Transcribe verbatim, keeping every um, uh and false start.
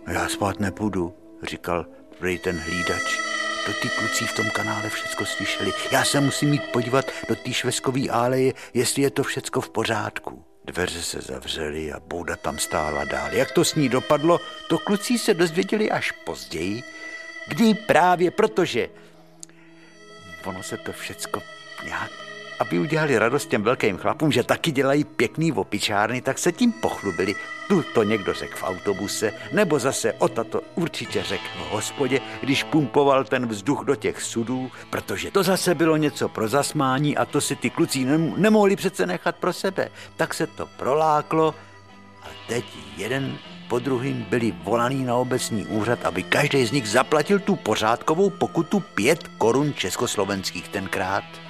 Já spát nepůjdu, říkal prej ten hlídač. To ty kluci v tom kanále všecko slyšeli. Já se musím jít podívat do té šveskový áleje, jestli je to všecko v pořádku. Dveře se zavřely a bouda tam stála dál. Jak to s ní dopadlo, to kluci se dozvěděli až později, kdy právě protože ono se to všecko nějak, aby udělali radost těm velkým chlapům, že taky dělají pěkný opičárny, tak se tím pochlubili. Tu to někdo řekl v autobuse, nebo zase otato určitě řekl v hospodě, když pumpoval ten vzduch do těch sudů, protože to zase bylo něco pro zasmání a to si ty kluci nemohli přece nechat pro sebe. Tak se to proláklo a teď jeden po druhým byli volaný na obecní úřad, aby každý z nich zaplatil tu pořádkovou pokutu pět korun československých tenkrát.